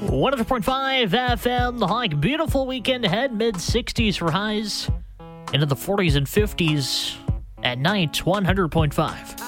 100.5 FM, the Hike. Beautiful weekend ahead, mid-60s for highs, into the 40s and 50s at night, 100.5.